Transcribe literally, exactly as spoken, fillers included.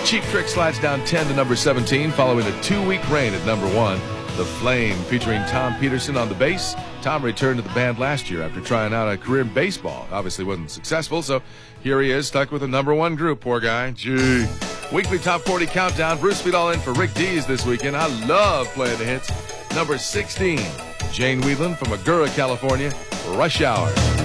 Cheap Trick slides down ten to number seventeen following a two-week reign at number one. The Flame, featuring Tom Peterson on the bass. Tom returned to the band last year after trying out a career in baseball. Obviously wasn't successful, so here he is, stuck with a number one group, poor guy. Gee. Weekly Top forty Countdown. Bruce Sweet all in for Rick Dees this weekend. I love playing the hits. Number sixteen, Jane Whelan from Agoura, California, Rush Hour.